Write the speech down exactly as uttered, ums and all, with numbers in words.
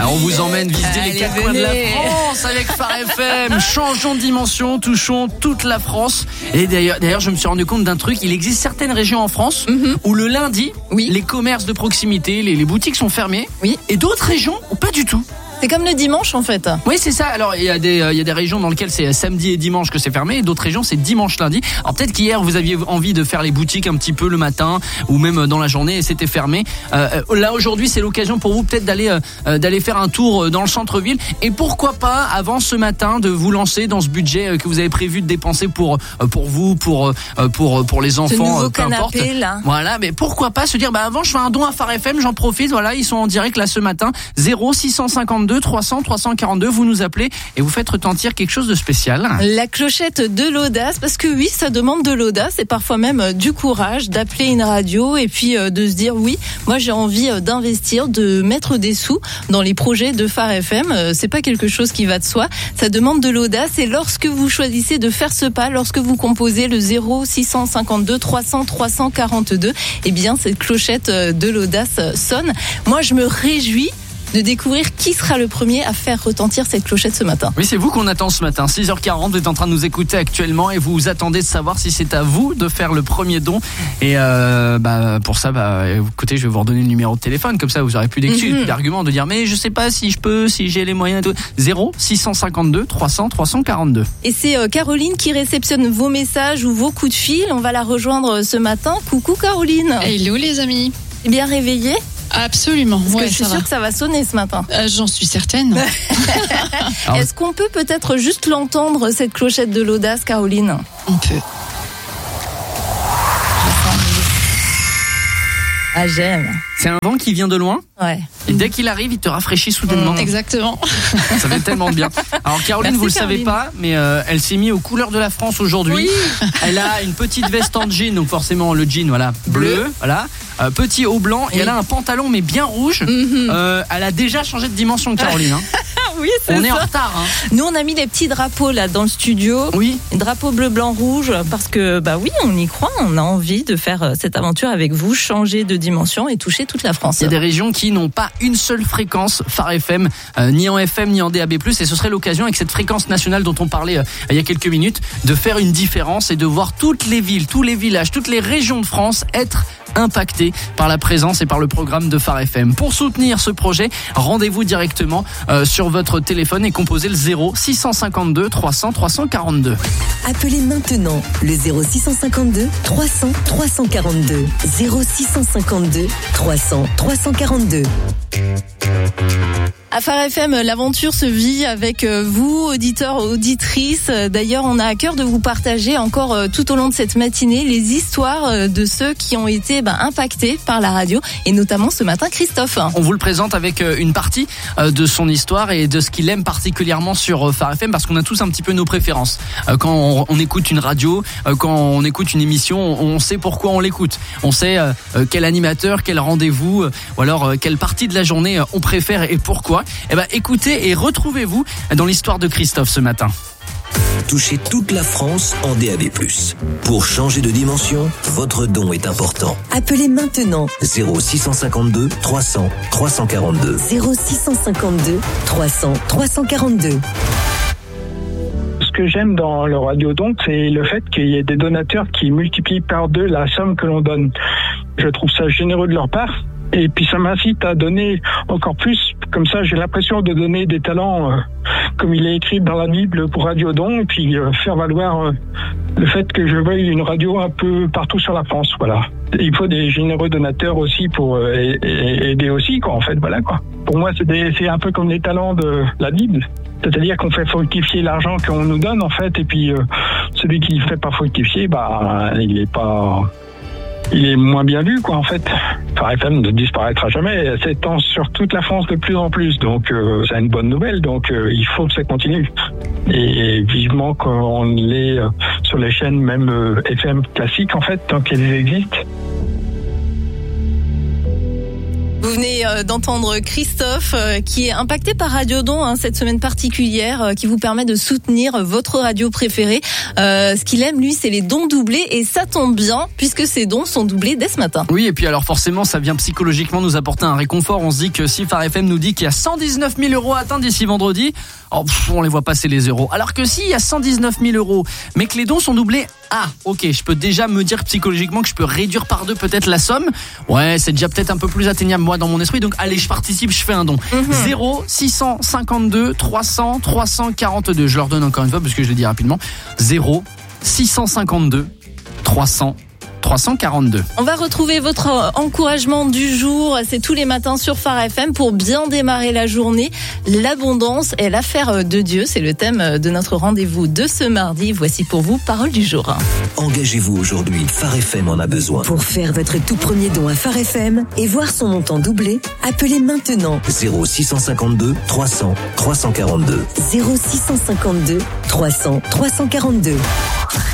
On vous emmène visiter Allez, les quatre coins de la venez. France avec Phare F M. Changeons de dimension, touchons toute la France. Et d'ailleurs, d'ailleurs, je me suis rendu compte d'un truc. Il existe certaines régions en France Mhm. où le lundi, Oui. les commerces de proximité, les, les boutiques sont fermées. Oui. Et d'autres régions, pas du tout. C'est comme le dimanche en fait. Oui, c'est ça. Alors, il y a des, euh, il y a des régions dans lesquelles c'est samedi et dimanche que c'est fermé, et d'autres régions c'est dimanche, lundi. Alors peut-être qu'hier vous aviez envie de faire les boutiques un petit peu le matin ou même dans la journée et c'était fermé. Euh, là aujourd'hui, c'est l'occasion pour vous peut-être d'aller euh, d'aller faire un tour dans le centre-ville et pourquoi pas avant ce matin de vous lancer dans ce budget que vous avez prévu de dépenser pour pour vous, pour pour pour les enfants, Ce nouveau peu importe. canapé là. Voilà, mais pourquoi pas se dire bah avant je fais un don à Phare F M, j'en profite. Voilà, ils sont en direct là ce matin. zéro six cent cinquante-deux trois cents trois cent quarante-deux, vous nous appelez et vous faites retentir quelque chose de spécial. La clochette de l'audace, parce que oui, ça demande de l'audace et parfois même euh, du courage d'appeler une radio et puis euh, de se dire oui, moi j'ai envie euh, d'investir, de mettre des sous dans les projets de Phare F M. Euh, c'est pas quelque chose qui va de soi. Ça demande de l'audace et lorsque vous choisissez de faire ce pas, lorsque vous composez le zéro six cent cinquante-deux trois cents trois cent quarante-deux, eh bien cette clochette euh, de l'audace euh, sonne. Moi je me réjouis de découvrir qui sera le premier à faire retentir cette clochette ce matin. Oui, c'est vous qu'on attend ce matin. six heures quarante, vous êtes en train de nous écouter actuellement et vous attendez de savoir si c'est à vous de faire le premier don. Et euh, bah, pour ça, bah, écoutez, je vais vous redonner le numéro de téléphone. Comme ça, vous aurez plus d'excuses, Mm-hmm. plus d'arguments de dire mais je sais pas si je peux, si j'ai les moyens. Et tout. zéro six cent cinquante-deux trois cents trois cent quarante-deux. Et c'est euh, Caroline qui réceptionne vos messages ou vos coups de fil. On va la rejoindre ce matin. Coucou Caroline. Hello les amis. T'es bien réveillée? Absolument. Parce Ouais, que je suis ça sûre va. que ça va sonner ce matin. Euh, J'en suis certaine. Alors- Est-ce qu'on peut peut-être juste l'entendre, cette clochette de l'audace, Caroline? On peut. Ah, j'aime. C'est un vent qui vient de loin Ouais. et dès qu'il arrive, il te rafraîchit soudainement. Exactement. Ça fait tellement bien. Alors Caroline, Merci, vous le savez Caroline. pas, mais euh, elle s'est mise aux couleurs de la France aujourd'hui. Oui. Elle a une petite veste en jean, donc forcément le jean, voilà, bleu, Bleu. voilà, euh, petit haut blanc, et Oui. elle a un pantalon mais bien rouge. Mhm. Euh, elle a déjà changé de dimension, Caroline. Hein. Oui, c'est On est en ça. retard. Hein. Nous, on a mis des petits drapeaux là dans le studio. Oui. Drapeau bleu, blanc, rouge, parce que bah oui, on y croit, on a envie de faire euh, cette aventure avec vous, changer de dimension et toucher toute la France. Il y a des régions qui n'ont pas une seule fréquence Phare F M, euh, ni en F M ni en D A B plus, et ce serait l'occasion avec cette fréquence nationale dont on parlait euh, il y a quelques minutes de faire une différence et de voir toutes les villes, tous les villages, toutes les régions de France être impactées par la présence et par le programme de Phare F M. Pour soutenir ce projet, rendez-vous directement euh, sur votre téléphone et composez le zéro six cent cinquante-deux trois cents trois cent quarante-deux. Appelez maintenant le zéro six cent cinquante-deux trois cents trois cent quarante-deux. zéro six cent cinquante-deux trois cents trois cent quarante-deux. À Phare F M, l'aventure se vit avec euh, vous, auditeurs, auditrices. D'ailleurs, on a à cœur de vous partager encore euh, tout au long de cette matinée les histoires euh, de ceux qui ont été ben, impactés par la radio, et notamment ce matin Christophe. On vous le présente avec euh, une partie euh, de son histoire et de ce qu'il aime particulièrement sur euh, Phare F M, parce qu'on a tous un petit peu nos préférences. Euh, Quand on, on écoute une radio, euh, quand on écoute une émission, on, on sait pourquoi on l'écoute. On sait euh, euh, quel animateur, quel rendez-vous, euh, ou alors euh, quelle partie de la journée euh, on préfère et pourquoi. Eh ben, écoutez et retrouvez-vous dans l'histoire de Christophe ce matin. Touchez toute la France en D A B plus. Pour changer de dimension, votre don est important. Appelez maintenant zéro six cent cinquante-deux trois cents trois cent quarante-deux. zéro six cent cinquante-deux trois cents trois cent quarante-deux. Ce que j'aime dans le radiodon, c'est le fait qu'il y ait des donateurs qui multiplient par deux la somme que l'on donne. Je trouve ça généreux de leur part. Et puis ça m'incite à donner encore plus. Comme ça, j'ai l'impression de donner des talents, euh, comme il est écrit dans la Bible, pour Radiodon, et puis euh, faire valoir euh, le fait que je veuille une radio un peu partout sur la France. Voilà. Il faut des généreux donateurs aussi pour euh, aider aussi, quoi. En fait, voilà, quoi. Pour moi, c'est, des, c'est un peu comme les talents de la Bible. C'est-à-dire qu'on fait fructifier l'argent qu'on nous donne, en fait, et puis euh, celui qui ne fait pas fructifier, bah, il est pas... Il est moins bien vu, quoi, en fait. Phare F M ne disparaîtra jamais. Elle s'étend sur toute la France de plus en plus. Donc, euh, c'est une bonne nouvelle. Donc, euh, il faut que ça continue. Et vivement qu'on l'ait euh, sur les chaînes, même euh, F M classiques, en fait, tant qu'elles existent. Vous venez d'entendre Christophe qui est impacté par Radiodon, hein, cette semaine particulière qui vous permet de soutenir votre radio préférée. Euh, ce qu'il aime, lui, c'est les dons doublés et ça tombe bien puisque ces dons sont doublés dès ce matin. Oui, et puis alors forcément, ça vient psychologiquement nous apporter un réconfort. On se dit que si Phare F M nous dit qu'il y a cent dix-neuf mille euros à atteindre d'ici vendredi, oh, pff, on les voit passer les euros. Alors que s'il y a cent dix-neuf mille euros, mais que les dons sont doublés, ah, ok, je peux déjà me dire psychologiquement que je peux réduire par deux peut-être la somme. Ouais, c'est déjà peut-être un peu plus atteignable moi dans mon esprit. Donc allez, je participe, je fais un don. Mm-hmm. zéro six cent cinquante-deux trois cents trois cent quarante-deux. Je leur donne encore une fois parce que je l'ai dit rapidement. zéro six cent cinquante-deux trois cents trois cent quarante-deux. On va retrouver votre encouragement du jour. C'est tous les matins sur Phare F M pour bien démarrer la journée. L'abondance est l'affaire de Dieu. C'est le thème de notre rendez-vous de ce mardi. Voici pour vous Parole du jour. Engagez-vous aujourd'hui. Phare F M en a besoin. Pour faire votre tout premier don à Phare F M et voir son montant doublé, appelez maintenant zéro six cent cinquante-deux trois cents trois cent quarante-deux. zéro six cent cinquante-deux trois cents trois cent quarante-deux.